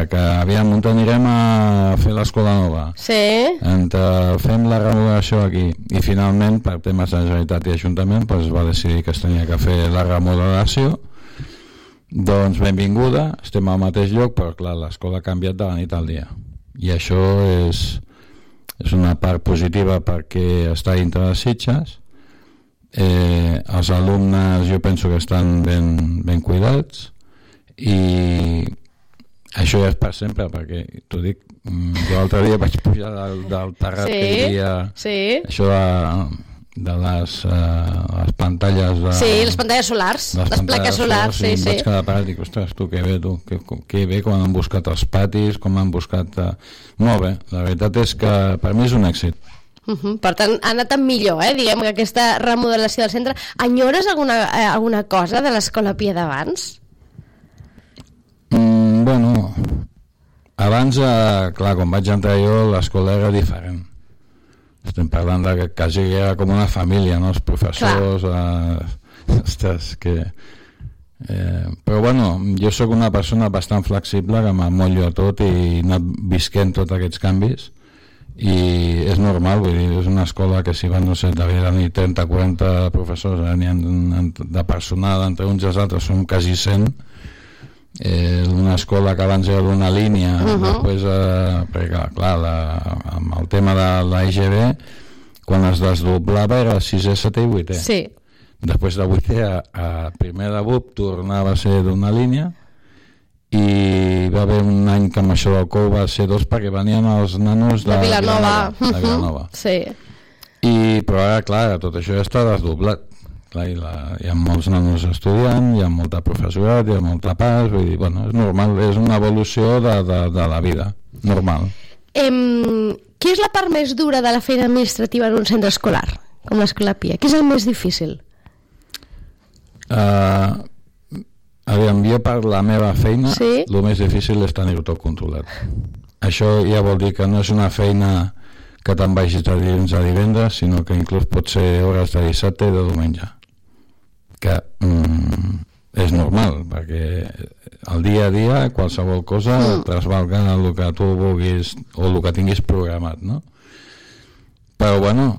que aviam on anirem a fer l'escola nova, fem la remodelació aquí, i finalment per temes de Generalitat i Ajuntament es va decidir que es tenia que fer la remodelació. Doncs benvinguda, estem al mateix lloc, però clar, l'escola ha canviat de la nit al dia, i això és una part positiva perquè està dintre de Sitges. Els alumnes jo penso que estan ben cuidats, i això ja és per sempre, perquè t'ho dic, jo l'altre dia vaig pujar del terrat que hi havia això de les pantalles les pantalles solars, les plaques solars, em vaig quedar parat i dic, ostres, tu, que bé com han buscat els patis, com han buscat molt bé, la veritat és que per mi és un èxit. Per tant, ha anat millor, diguem que aquesta remodelació del centre. Enyores alguna cosa de l'Escola Pia d'abans? Bueno, abans, clar, quan vaig entrar jo, l'escola era diferent. Estem parlant que quasi era com una família, no? Els professors, ostres, que... però bueno, jo sóc una persona bastant flexible, que m'amollo a tot i he anat visquent tots aquests canvis, i és normal, vull dir, és una escola que si van, no sé, devia tenir 30-40 professors, de personal entre uns i els altres som quasi 100, una escola que abans era d'una línia, després, perquè clar, amb el tema de l'EGB, quan es desdoblava era 6è, 7è i 8è. Després de 8è a primer de BUP tornava a ser d'una línia, i va haver un any que amb això del COU va ser 2 perquè venien els nanos de Vilanova. Però ara, clar, tot això ja està desdoblat. Clar, hi ha molts nanos estudiant, hi ha molta professorat, hi ha molta pas, vull dir, bueno, és normal, és una evolució de la vida, normal. Què és la part més dura de la feina administrativa en un centre escolar, com l'Escola Pia? Què és el més difícil? Aviam, jo per la meva feina el més difícil és tenir-ho tot controlat. Això ja vol dir que no és una feina que te'n vagis de dilluns a divendres, sinó que inclús pot ser hores de dissabte i de diumenge, que és normal, perquè el dia a dia qualsevol cosa trasbalga el que tu vulguis o el que tinguis programat, no? Però bueno,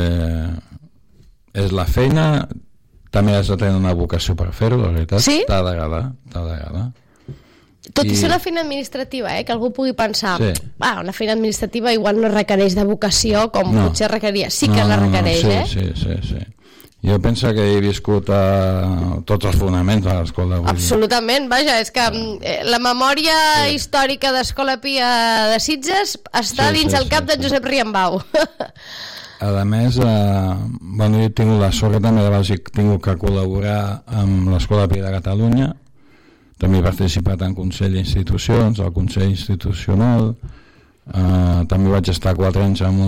és la feina. També has de tenir una vocació per fer-ho, la veritat. T'ha d'agradar. Tot i ser una feina administrativa, que algú pugui pensar, una feina administrativa igual no requereix de vocació com potser requeria. Sí que la requereix, Sí. Jo penso que he viscut tots els fonaments de l'escola. Absolutament, vaja, és que la memòria històrica d'Escola Pia de Sitges està dins el cap d'en Josep Riambau. A més, jo he tingut la sort també de tingut que col·laborar amb l'Escola Pia de Catalunya, també he participat en Consell d'Institucions, al Consell Institucional, també vaig estar 4 anys amb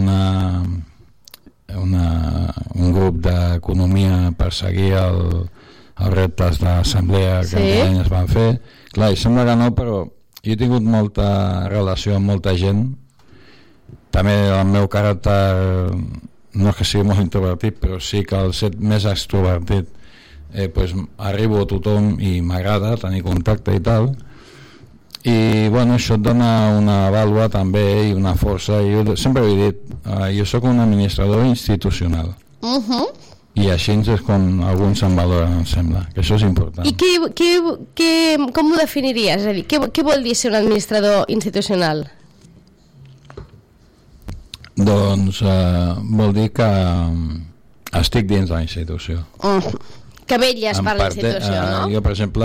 un grup d'economia per seguir els reptes d'assemblea que l'any es van fer. Clar, i sembla que no, però jo he tingut molta relació amb molta gent. També el meu caràcter no és que sigui molt introvertit, però sí que al ser més extrovertit arribo a tothom i m'agrada tenir contacte i tal, i bueno, això et dona una vàlua també i una força. Jo sempre he dit, jo sóc un administrador institucional, i així és com alguns se'n valoren, em sembla, que això és important. I com ho definiries? És a dir, què vol dir ser un administrador institucional? Doncs vol dir que estic dins la institució. Que vetlles per la institució, no? Jo, per exemple,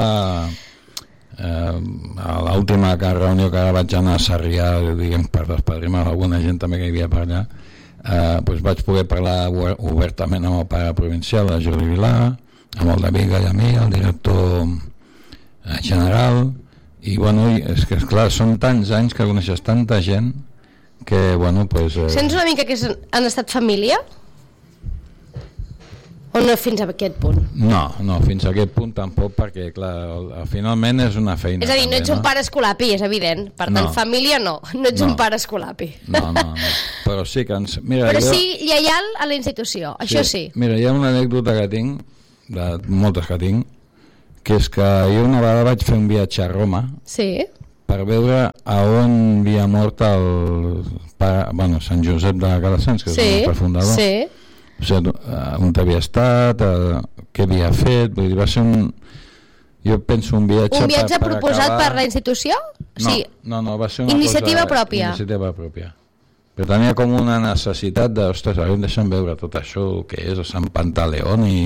a l'última reunió que ara vaig anar a Sarrià, diguem, per despadrinar alguna gent també que hi havia per allà, vaig poder parlar obertament amb el pare provincial, el Jordi Vilà, amb el David Gallamí, el director general, i bueno, és que esclar, són tants anys que coneixes tanta gent que, bueno, pues... Sents una mica que han estat família? O no fins a aquest punt? No, fins a aquest punt tampoc, perquè, clar, finalment és una feina. És a dir, no ets un pare escolapi, és evident. Per tant, família no ets un pare escolapi. No. Però sí que ens... Però sí lleial a la institució, això sí. Mira, hi ha una anècdota que tinc, moltes que tinc, que és que jo una vegada vaig fer un viatge a Roma, per veure a on havia mort el pare, Sant Josep de Calassens, que és el nostre fundador. Sí. O sigui, on havia estat, què havia fet, vull dir, va ser jo penso un viatge... Un viatge proposat per la institució? No, va ser una iniciativa pròpia. Iniciativa pròpia. Però tenia com una necessitat de, ostres, deixa'm veure tot això, què és, el Sant Pantaleón i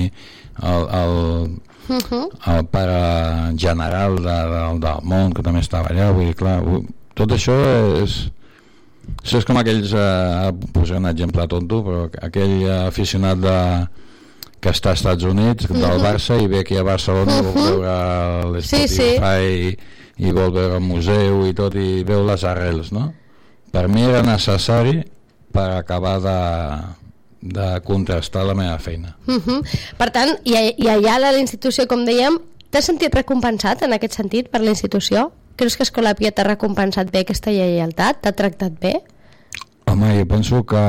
el pare general del món, que també estava allà, vull dir, clar, tot això és com aquells, posaré un exemple tonto, però aquell aficionat que està als Estats Units, del Barça, i ve aquí a Barcelona i vol veure l'Spotify i vol veure el museu i tot, i veu les arrels, no? Per mi era necessari per acabar de contrastar la meva feina. Per tant, i allà a la institució, com dèiem, t'has sentit recompensat en aquest sentit per la institució? Creus que Escolapia t'ha recompensat bé aquesta lleialtat? T'ha tractat bé? Home, jo penso que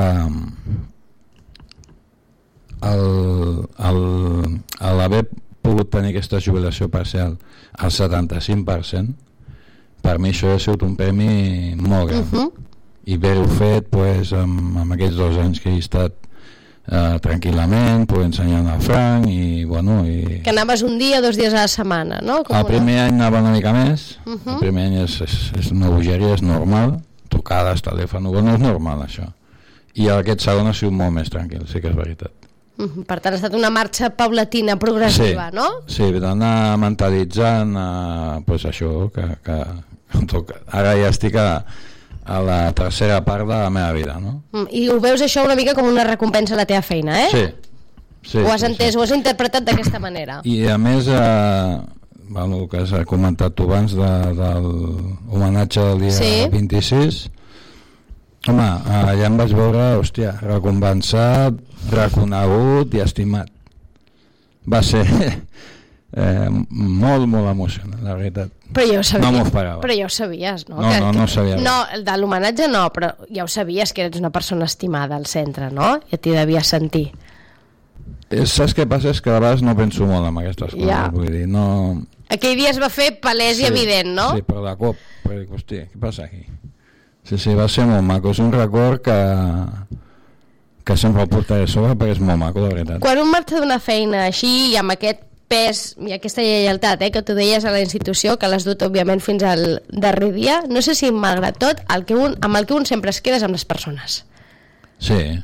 l'haver pogut tenir aquesta jubilació parcial al 75%, per mi això ha sigut un premi molt gran. I haver-ho fet amb aquests 2 anys que he estat tranquil·lament, poder ensenyar al Frank i que anaves un dia o 2 dies a la setmana, no? El primer any anava una mica més. El primer any és una bogeria, és normal, trucades, telèfon, no és normal això, i aquest segon ha sigut molt més tranquil, sí que és veritat. Per tant, ha estat una marxa paulatina, progressiva, no? Sí, d'anar mentalitzant això, que ara ja estic a la tercera part de la meva vida, no? I ho veus això una mica com una recompensa a la teva feina, eh? Sí. Ho has entès, ho has interpretat d'aquesta manera. I a més, el que has comentat tu abans de l'homenatge del dia 26, home, allà em vaig veure, hòstia, recompensat, reconegut i estimat. Va ser molt, molt emocionant, la veritat. Però ja ho sabies. No m'ho esperava. Però ja ho sabies, no? No sabia. No, de l'homenatge no, però ja ho sabies que eres una persona estimada al centre, no? Ja t'hi devies sentir. Saps què passa? És que a vegades no penso molt en aquestes coses, vull dir, no... Aquell dia es va fer palès i evident, no? Sí, però de cop, perquè dic, hòstia, què passa aquí? Sí, va ser molt maco, és un record que sempre el portaré a sobre perquè és molt maco, la veritat. Quan un marxa d'una feina així i amb aquest pes i aquesta lleialtat que tu deies a la institució, que l'has dut òbviament fins al darrer dia, no sé si malgrat tot amb el que un sempre es queda és amb les persones. Sí.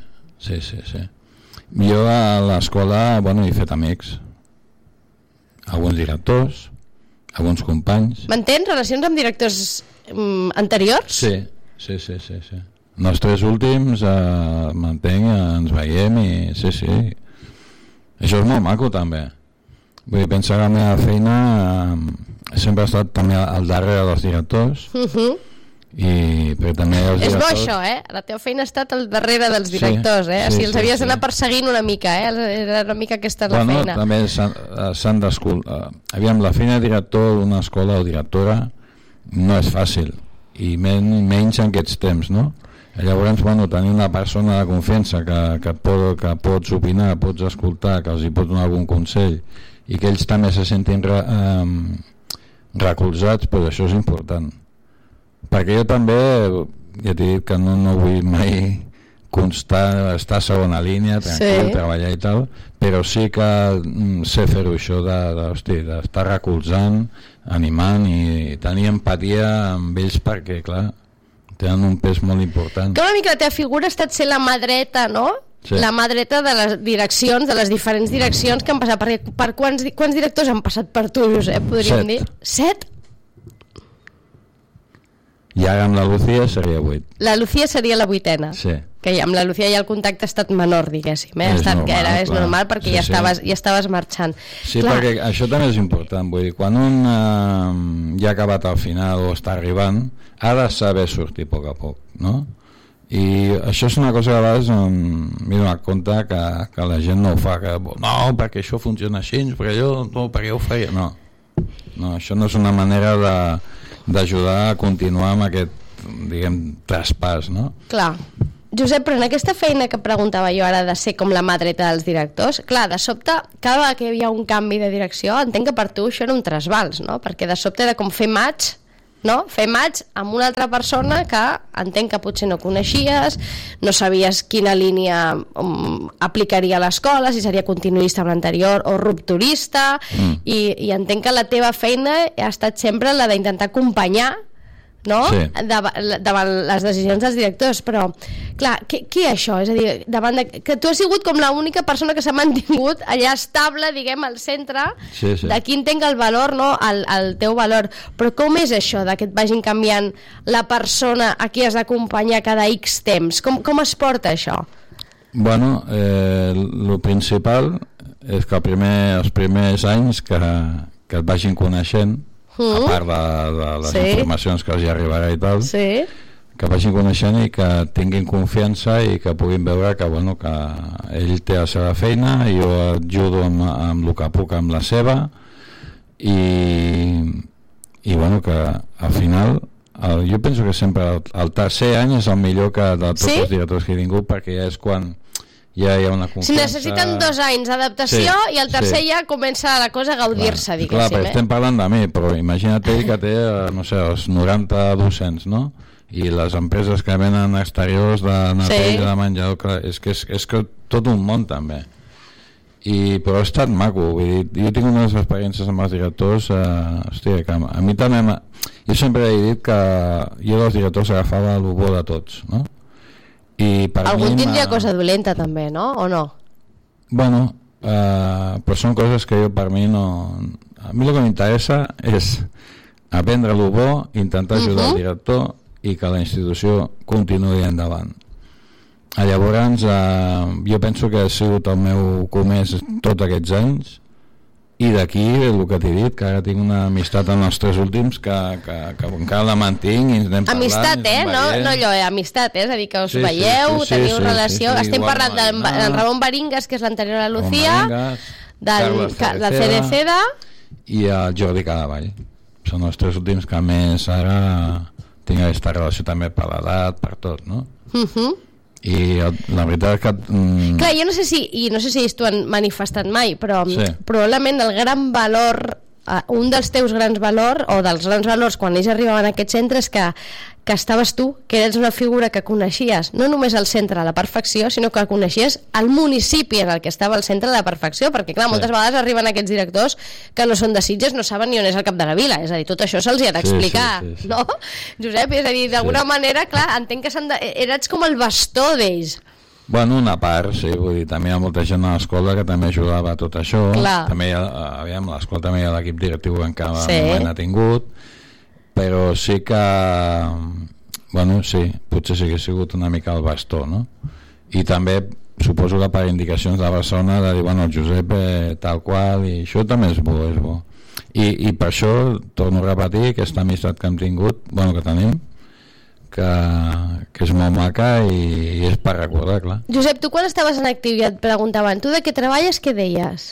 Jo a l'escola he fet amics, alguns directors, alguns companys. Mantens relacions amb directors anteriors? Sí. Els 3 últims mantenc, ens veiem i sí. Això és molt maco també. Vull dir, pensar que la meva feina sempre ha estat també al darrere dels directors, però també els directors... És bo això, la teva feina ha estat al darrere dels directors, si els havies d'anar perseguint una mica, era una mica aquesta la feina. També s'han d'escoltar. Aviam, la feina de director d'una escola o directora no és fàcil, i menys en aquests temps, no? Llavors, tenir una persona de confiança que pots opinar, pots escoltar, que els hi pot donar algun consell i que ells també se sentin recolzats, doncs això és important. Perquè jo també, ja t'he dit que no vull mai estar a segona línia, tranquil, treballar i tal, però sí que sé fer-ho això d'estar recolzant, animant i tenir empatia amb ells perquè, clar, tenen un pes molt important. Que una mica la teva figura ha estat ser la mà dreta, no? Sí. La mà dreta de les direccions, de les diferents direccions que han passat per quants directors han passat per tu, Josep, podríem dir? 7? I ara amb la Lucía seria 8. La Lucía seria la 8ena. Sí. Que amb la Lucía ja el contacte ha estat menor, diguéssim, és normal perquè ja estaves marxant. Sí, clar. Perquè això també és important, vull dir, quan un ja ha acabat al final o està arribant, ha de saber sortir a poc a poc, no? I això és una cosa que a vegades m'he donat compte que la gent no ho fa, no, perquè això funciona així, perquè jo ho faria, no, això no és una manera d'ajudar a continuar amb aquest, diguem, traspàs, no? Clar. Josep, però en aquesta feina que preguntava jo ara de ser com la mà dreta dels directors, clar, de sobte, cada vegada que hi havia un canvi de direcció, entenc que per tu això era un trasbals, no? Perquè de sobte era com fer match, no? Fer match amb una altra persona que entenc que potser no coneixies, no sabies quina línia aplicaria a l'escola, si seria continuista amb l'anterior o rupturista, i entenc que la teva feina ha estat sempre la d'intentar acompanyar, no? Sí. Davant les decisions dels directors, però clar, què això? És a dir, davant que tu has sigut com l'única persona que s'ha mantingut allà estable, diguem, al centre, sí. d'aquí entenc el valor, no? El teu valor, però com és això de que et vagin canviant la persona a qui has d'acompanyar cada X temps? Com es porta això? Bueno, el principal és que els primers anys que et vagin coneixent, a part de les informacions que els hi arribarà i tal, que vagin coneixent i que tinguin confiança i que puguin veure que, bueno, que ell té la seva feina, jo ajudo amb el que puc amb la seva, i bueno, que al final jo penso que sempre el tercer any és el millor que de tots els directors que he tingut, perquè ja és quan ja hi ha una confiança. Si necessiten 2 anys d'adaptació i el tercer ja comença la cosa a gaudir-se, diguéssim. Clar, perquè estem parlant de mi, però imagina't ell que té, no sé, els 90 docents, no? I les empreses que venen exteriors de neteja, de menjador, clar, és que tot un món també. Però ha estat maco, vull dir, jo tinc unes experiències amb els directors, hòstia, que a mi també jo sempre he dit que jo dels directors agafava el bo de tots, no? I per algun tindria cosa dolenta també, no? O no? Bueno, però són coses que jo per mi no... A mi el que m'interessa és aprendre el bo, intentar ajudar el director i que la institució continuï endavant. Llavors jo penso que ha sigut el meu comès tots aquests anys, i d'aquí el que t'he dit, que ara tinc una amistat amb els 3 últims que encara la mantinc i ens anem parlant. Amistat, no allò, amistat, és a dir, que us veieu, teniu relació. Estem parlant d'en Ramon Baringas, que és l'anterior a Lucía, del CDC i el Jordi Cadavall. Són els 3 últims que més ara tinc aquesta relació també per l'edat, per tot, no? I la veritat és que clar, jo no sé si ells t'ho han manifestat mai, però probablement el gran valor, un dels teus grans valors, o dels grans valors quan ells arribaven a aquest centre, és que estaves tu, que eres una figura que coneixies no només el centre de la perfecció, sinó que coneixies el municipi en el que estava el centre de la perfecció, perquè clar, moltes vegades arriben aquests directors que no són de Sitges, no saben ni on és el cap de la vila, és a dir, tot això se'ls hi ha d'explicar, no? Josep, és a dir, d'alguna manera, clar, entenc que eres com el bastó d'ells. Bueno, una part, sí, vull dir, també hi ha molta gent a l'escola que també ajudava a tot això, també aviam, l'escola també hi ha l'equip directiu que en cada moment ha tingut, però sí que bueno, sí, potser sí que ha sigut una mica el bastó, no? I també suposo que per indicacions de la persona de dir, bueno, el Josep tal qual, i això també és bo, és bo. I per això torno a repetir aquesta amistat que hem tingut, bueno, que tenim, que és molt maca i és per recordar, clar. Josep, tu quan estaves en actiu ja et preguntaven, tu de què treballes, què deies?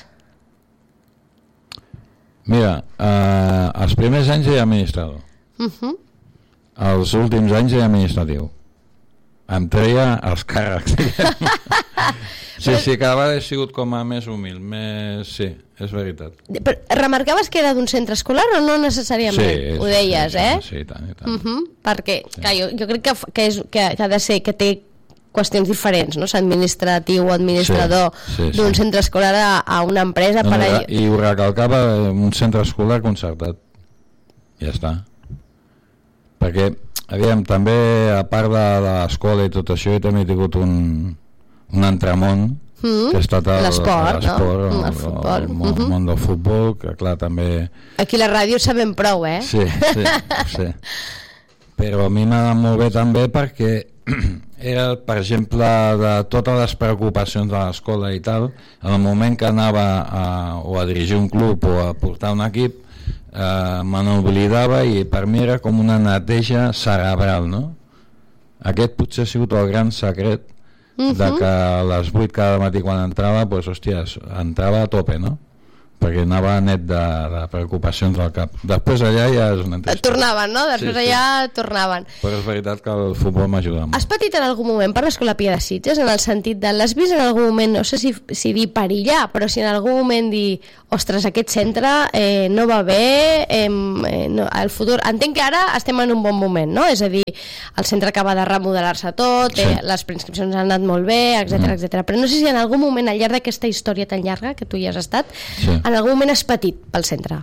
Mira, els primers anys era administrador. Els últims anys era administratiu. Em treia els càrrecs. Sí, cada vegada he sigut com a més humil, sí, és veritat. Però remarcaves que era d'un centre escolar o no necessàriament? Ho deies, Sí, i tant. Perquè, clar, jo crec que ha de ser, que té qüestions diferents, no? Administratiu o administrador d'un centre escolar a una empresa. I ho recalcava, un centre escolar concertat. Ja està. Perquè, aviam, també a part de l'escola i tot això, he també tingut un entramont que ha estat l'esport, el món del futbol, que clar, també... Aquí a la ràdio sabem prou, Sí. Però a mi m'ha anat molt bé també perquè era, per exemple, de totes les preocupacions de l'escola i tal, en el moment que anava a dirigir un club o a portar un equip, me n'oblidava i per mi era com una neteja cerebral, no? Aquest potser ha sigut el gran secret de que a les 8 cada matí quan entrava, doncs, hòstia, entrava a tope, no? perquè anava net de preocupacions al cap. Després allà ja és una altra història. Tornaven, no? Després allà tornaven. Però és veritat que el futbol m'ajuda molt. Has patit en algun moment per l'Escola Pia de Sitges, en el sentit de l'has vist en algun moment, no sé si dir perillar, però si en algun moment dir, ostres, aquest centre no va bé, no, el futur... Entenc que ara estem en un bon moment, no? És a dir, el centre acaba de remodelar-se tot, les preinscripcions han anat molt bé, etc. Però no sé si en algun moment, al llarg d'aquesta història tan llarga que tu hi has estat, en algun moment has patit pel centre.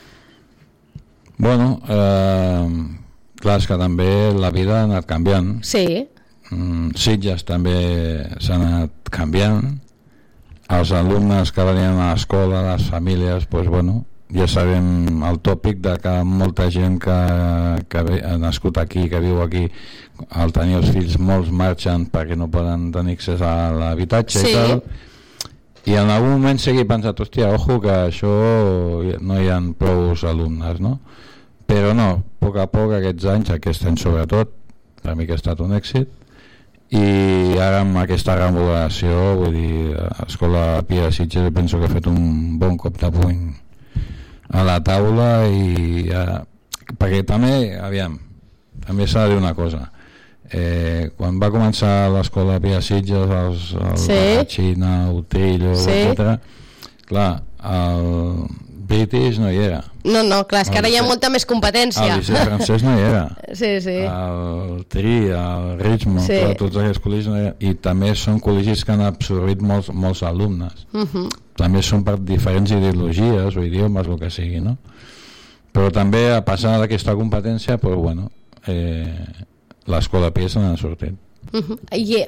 Bueno, clar, és que també la vida ha anat canviant. Sí. Sitges també s'ha anat canviant. Els alumnes que venien a l'escola, les famílies, doncs bueno, ja sabem el tòpic de que molta gent que ha nascut aquí, que viu aquí, al tenir els fills molts marxen perquè no poden tenir accés a l'habitatge i tal. I en algun moment seguir pensat, hòstia, ojo que això no hi ha prou alumnes, no? Però no, a poc aquests anys, aquest any sobretot, per mi que ha estat un èxit, i ara amb aquesta remodelació, vull dir, l'Escola Pia de Sitges penso que ha fet un bon cop de puny a la taula, i perquè també, també s'ha de dir una cosa. Quan va començar l'Escola Pia de Sitges, el Xina, Utrillo, etc., clar, el British no hi era. No, clar, és que ara hi ha molta més competència. El liceu francès no hi era. Sí. El TRI, el Richmond, clar, tots aquests col·legis no hi era. I també són col·legis que han absorbit molts alumnes. També són per diferents ideologies o idiomes, el que sigui, no? Però també, a passar d'aquesta competència, doncs, bueno, l'Escola Pia se n'ha sortit. I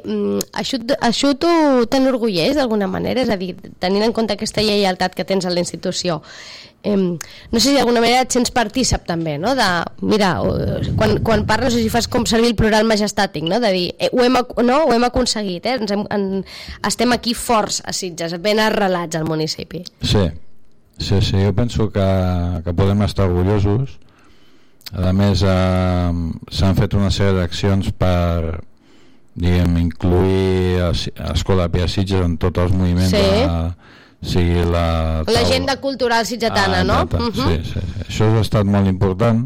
això t'enorgulleix d'alguna manera? És a dir, tenint en compte aquesta lleialtat que tens a la institució, no sé si d'alguna manera et sents partícip també, no? De, mira, quan parles, o si fas com servir el plural majestàtic, no? De dir, ho hem aconseguit, estem aquí forts a Sitges, ben arrelats al municipi. Sí, jo penso que podem estar orgullosos. A més, s'han fet una sèrie d'accions per, diguem, incluir l'Escola Pia de Sitges en tots els moviments sigui l'agenda cultural sitgetana, no? Sí. Això ha estat molt important.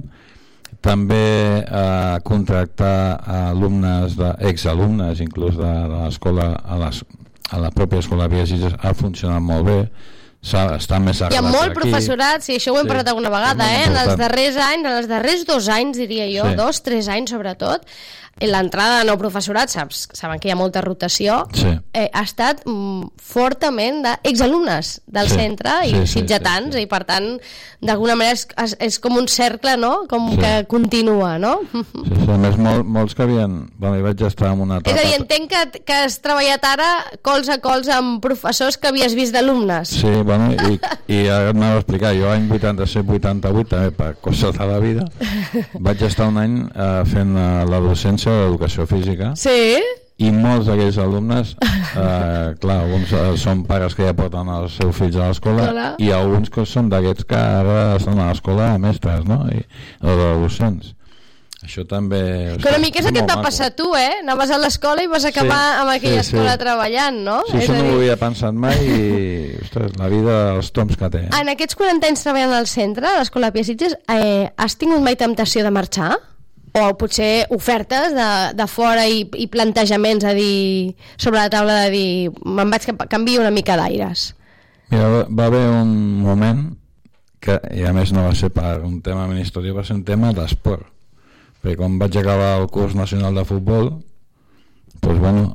També contractar alumnes, exalumnes inclús de l'escola a la pròpia Escola Pia de Sitges ha funcionat molt bé. Està més hi ha molt professorat, això ho hem parlat alguna vegada, en els darrers 2 anys, diria jo, 2-3 anys sobretot, l'entrada de nou professorat, saben que hi ha molta rotació, ha estat fortament d'exalumnes del centre i sitgetans, i per tant d'alguna manera és com un cercle, no? Com que continua, no? A més molts que havien, bueno, hi vaig estar en una etapa. És a dir, entenc que has treballat ara colze a colze amb professors que havies vist d'alumnes. Sí, bueno, i ara m'ho a explicar, jo any 87-88 també per coses de la vida vaig estar un any fent la docència de l'educació física, i molts d'aquells alumnes clar, alguns són pares que ja porten els seus fills a l'escola, i alguns que són d'aquests que ara estan a l'escola de mestres, no? O de docents. Això també... Però a mi què és el que t'ha passat tu, Anaves a l'escola i vas acabar amb aquella escola treballant, no? Sí, això no ho havia pensat mai, i ostres, la vida, els toms que té. En aquests 40 anys treballant al centre, a l'Escola Pia de Sitges, has tingut mai temptació de marxar? O potser ofertes de fora i plantejaments sobre la taula de dir me'n vaig canviar una mica d'aires? Mira, va haver un moment que, i a més no va ser per un tema administratiu, va ser un tema d'esport, perquè quan vaig acabar el curs nacional de futbol, doncs bueno,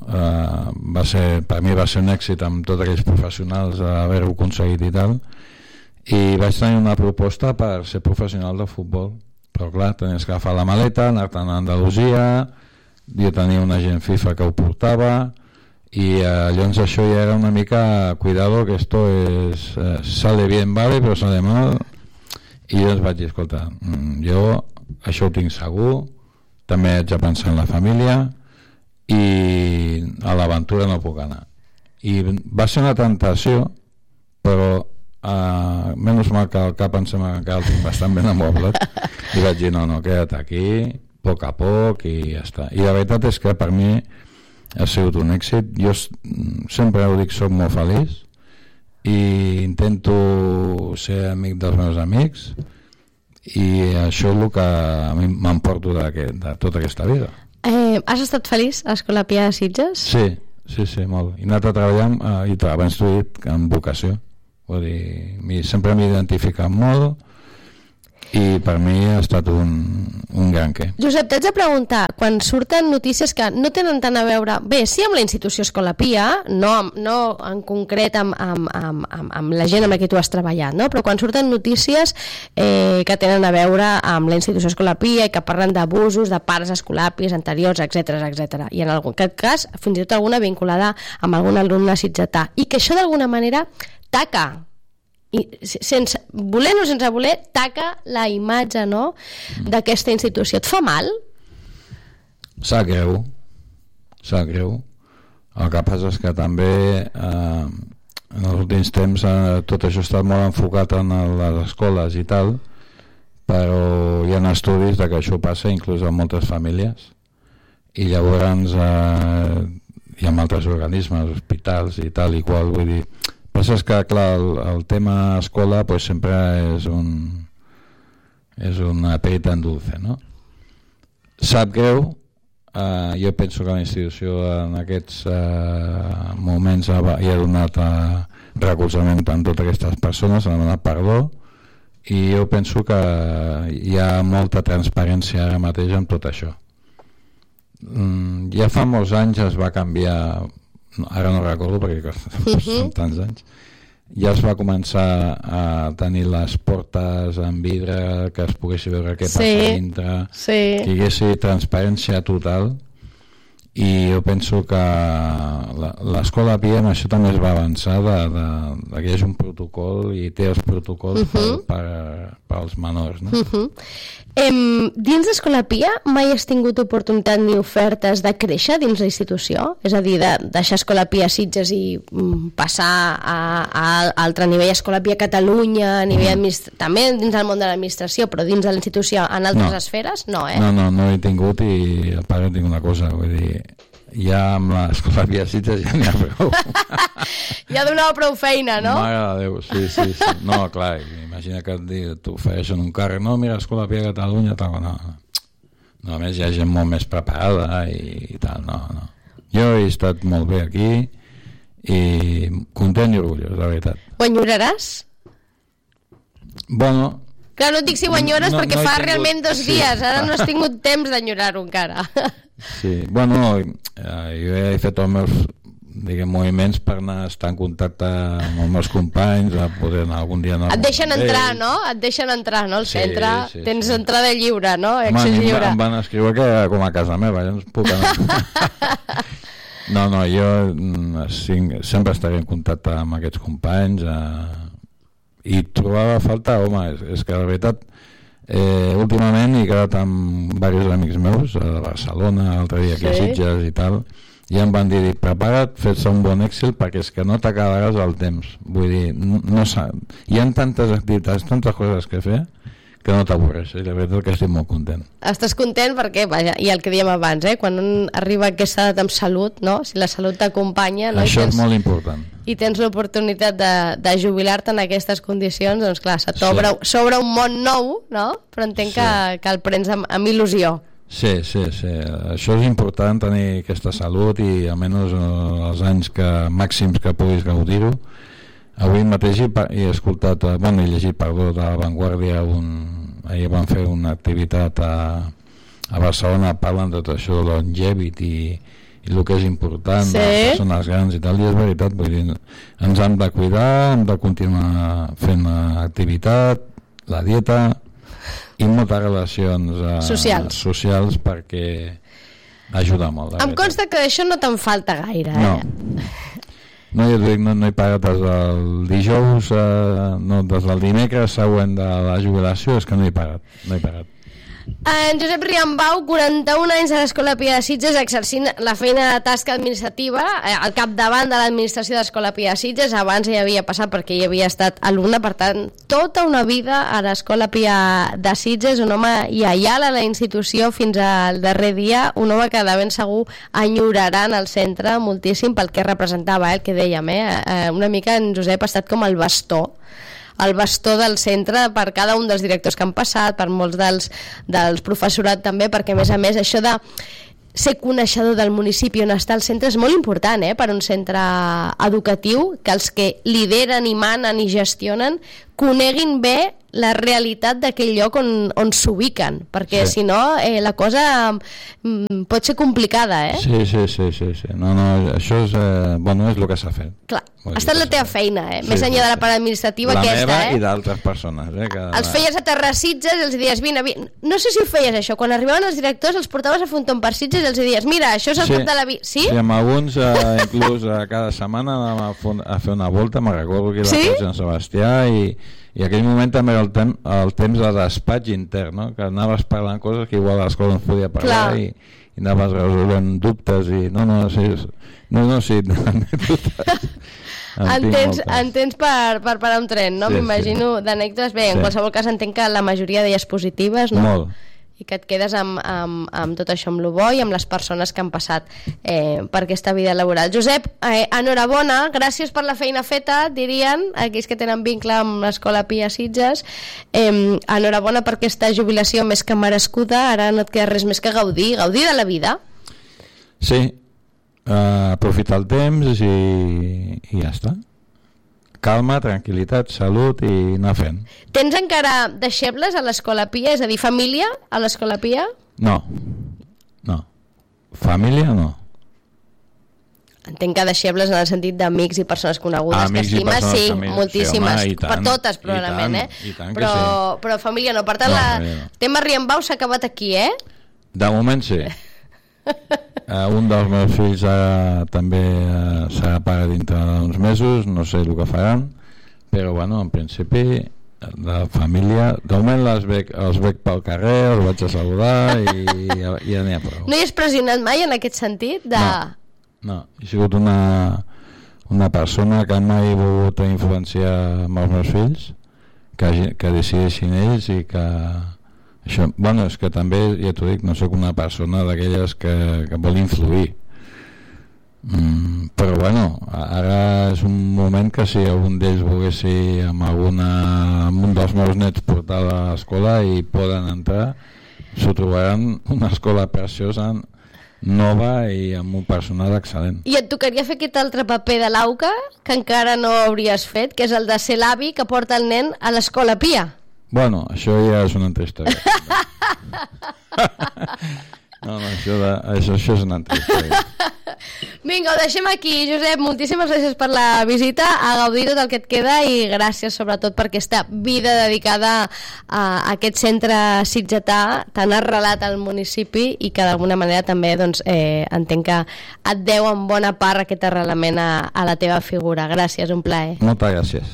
per mi va ser un èxit amb tots aquells professionals haver-ho aconseguit i tal, i vaig tenir una proposta per ser professional de futbol. Però clar, tenies que agafar la maleta, anar-te'n a Andalusia, jo tenia un agent FIFA que ho portava, i llavors això ja era una mica cuidado, que esto sale bien, vale, però sale mal. I llavors vaig dir, escolta, jo això ho tinc segur, també haig de pensar en la família, i a l'aventura no puc anar. I va ser una tentació, però menys mal que el cap em sembla que el tinc bastant ben amoblat, i vaig dir no, queda't aquí, a poc i ja està. I la veritat és que per mi ha sigut un èxit. Jo sempre ho dic, soc molt feliç, i intento ser amic dels meus amics, i això és el que a mi m'emporto de tota aquesta vida. Has estat feliç a l'Escola Pia de Sitges? Sí, molt. He anat a treballar i abans t'ho he dit, amb vocació. Vull dir, sempre m'he identificat molt i per mi ha estat un gran què. Josep, t'haig de preguntar, quan surten notícies que no tenen tant a veure, bé, sí amb la institució Escola Pia, no en concret amb la gent amb la que tu has treballat, no? Però quan surten notícies que tenen a veure amb la institució Escola Pia i que parlen d'abusos de pares escolapis anteriors, etc. I en algun cas, fins i tot alguna vinculada amb algun alumne sitgetà, i que això d'alguna manera taca, i sense voler o sense voler, taca la imatge, no?, d'aquesta institució. Et fa mal? Sap greu. El que passa és que també en els últims temps tot això està molt enfocat en les escoles i tal, però hi ha estudis de que això passa inclús en moltes famílies, i llavors hi ha altres organismes, hospitals i tal i qual, vull dir, passa és que clar, el tema escola pues, sempre és una perita en dulce, no? Sap greu, jo penso que la institució en aquests moments hi ha donat recolzament a totes aquestes persones, han donat perdó, i jo penso que hi ha molta transparència ara mateix amb tot això. Ja fa molts anys es va canviar, ara no recordo perquè són tants anys, ja es va començar a tenir les portes en vidre, que es pogués veure què passa dintre, que hi hagués transparència total, i jo penso que l'Escola Pia en això també es va avançar que hi hagi un protocol i té els protocols per als menors, no? Dins d'Escola Pia mai has tingut oportunitat ni ofertes de créixer dins la institució? És a dir, de deixar Escola Pia Sitges i passar a altre nivell, Escola Pia Catalunya, a nivell també dins del món de l'administració, però dins de la institució en altres esferes? No, No he tingut, i a part tinc una cosa, vull dir, ja amb l'Escola Pia Sitges ja n'hi ha prou. Ja donava prou feina, no? Mare de Déu, sí. No, clar, imagina que t'ofereixen un càrrec, no, mira, Escola Pia Catalunya, tal, no. Només hi ha gent molt més preparada i tal, no. Jo he estat molt bé aquí i content i orgullós, la veritat. Ho enyoraràs? Bueno... Clar, no et dic si ho enyores perquè fa realment 2 dies, ara no has tingut temps d'enyorar-ho encara. Sí, bueno, jo he fet els meus moviments per estar en contacte amb els meus companys, a poder anar algun dia... Et deixen entrar, no? Et deixen entrar, no? Al centre tens entrada lliure, no? Accés lliure. Em van escriure que era com a casa meva, ja no es puc anar. No, jo sempre estaré en contacte amb aquests companys, i trobava a faltar, home, és que la veritat últimament he quedat amb diversos amics meus a Barcelona, l'altre dia aquí a Sitges i tal, i em van dir, prepara't, fes-te un bon Excel perquè és que no t'acabaràs el temps, vull dir, hi ha tantes activitats, tantes coses que fer que no t'avorreixes, i la veritat que estic molt content. Estàs content perquè, vaja, i el que dèiem abans, quan un arriba a aquesta edat amb salut, no? Si la salut t'acompanya... No? Això és molt important. I tens l'oportunitat de jubilar-te en aquestes condicions, doncs clar, s'obre un món nou, no? Però entenc que el prens amb il·lusió. Sí, això és important, tenir aquesta salut i almenys els anys màxims que puguis gaudir-ho. Avui mateix he escoltat, he llegit, de La Vanguardia, ahir van fer una activitat a Barcelona, parlen de tot això de longevity i el que és important, les persones grans i tal, i és veritat, vull dir, ens hem de cuidar, hem de continuar fent activitat, la dieta i moltes relacions socials perquè ajuda molt. Em consta que d'això no te'n falta gaire, No, jo dic, no he pagat des del dijous, des del dimecres següent de la jubilació, és que no he pagat. En Josep Riambau, 41 anys a l'Escola Pia de Sitges, exercint la feina de tasca administrativa al capdavant de l'administració de l'Escola Pia de Sitges. Abans ja havia passat perquè hi havia estat alumne, per tant, tota una vida a l'Escola Pia de Sitges, un home lleial a la institució fins al darrer dia, un home que de ben segur enyorarà en el centre moltíssim pel que representava, el que dèiem, una mica en Josep ha estat com el bastó del centre per cada un dels directors que han passat, per molts dels professorat també, perquè a més això de ser coneixedor del municipi on està el centre és molt important per un centre educatiu, que els que lideren i manen i gestionen coneguin bé la realitat d'aquell lloc on s'ubiquen, perquè si no la cosa pot ser complicada, Sí. No, això és, és el que s'ha fet. Clar, ha estat la teva feina, més enllà de la part administrativa aquesta. La meva i d'altres persones. Els feies a Terra Sitges i els dies, vine. No sé si ho feies això, quan arribaven els directors els portaves a Fonton per Sitges i els dies, mira, això és el cap de la vida. Sí? Sí, amb alguns, inclús cada setmana anàvem a fer una volta, me'n recordo que era a Sant Sebastià, i aquell moment també era el temps de despatx intern, no? Que anaves parlant coses que igual a l'escola no es podia parlar i anaves resolent dubtes i sí, en tens per parar un tren, no? M'imagino d'anècdotes. Bé, en qualsevol cas entenc que la majoria d'elles positives, no? Molt. I que et quedes amb tot això, amb lo bo i amb les persones que han passat per aquesta vida laboral. Josep, enhorabona, gràcies per la feina feta, dirien aquells que tenen vincle amb l'Escola Pia Sitges. Enhorabona per aquesta jubilació més que merescuda. Ara no et queda res més que gaudir de la vida. Sí, aprofitar el temps i ja està. Calma, tranquil·litat, salut i anar fent. Tens encara deixebles a l'Escola Pia? És a dir, família a l'Escola Pia? No. Família no. Entenc que deixebles en el sentit d'amics i persones conegudes que estimes, sí, moltíssimes, per totes probablement, però família no. Per tant, el tema Riambau s'ha acabat aquí, De moment sí. Un dels meus fills també serà pare dintre d'uns mesos, no sé el que faran, però en principi la família, de moment els veig pel carrer, els vaig a saludar i ja n'hi ha prou. No hi has pressionat mai en aquest sentit? No, he sigut una persona que mai he volgut influenciar amb els meus fills, que decideixin ells i que això, és que també, ja t'ho dic, no sóc una persona d'aquelles que vol influir, però ara és un moment que si algun d'ells volguessi amb un dels meus nets portar a l'escola i poden entrar, s'ho trobaran una escola preciosa, nova i amb un personal excel·lent. I et tocaria fer aquest altre paper de l'AUCA que encara no hauries fet, que és el de ser l'avi que porta el nen a l'Escola Pia? Això ja és una altra història. Això és una altra història. Vinga, ho deixem aquí, Josep. Moltíssimes gràcies per la visita, a gaudir tot el que et queda i gràcies sobretot per aquesta vida dedicada a aquest centre sitgetà tan arrelat al municipi i que d'alguna manera també entenc que et deu en bona part aquest arrelament a la teva figura. Gràcies, un plaer. Moltes gràcies.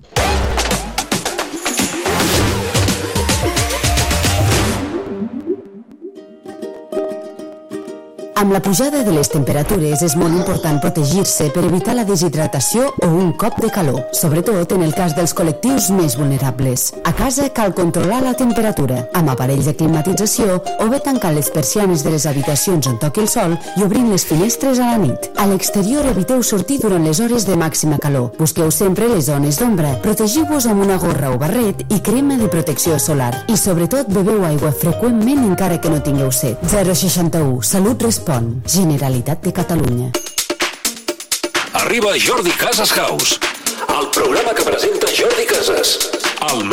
Amb la pujada de les temperatures és molt important protegir-se per evitar la deshidratació o un cop de calor, sobretot en el cas dels col·lectius més vulnerables. A casa cal controlar la temperatura, amb aparells de climatització o bé tancant les persianes de les habitacions on toqui el sol i obrint les finestres a la nit. A l'exterior eviteu sortir durant les hores de màxima calor. Busqueu sempre les zones d'ombra, protegiu-vos amb una gorra o barret i crema de protecció solar. I sobretot beveu aigua freqüentment encara que no tingueu set. 061 Salut Respon, Generalitat de Catalunya. Arriba Jordi Casas House, el programa que presenta Jordi Casas, el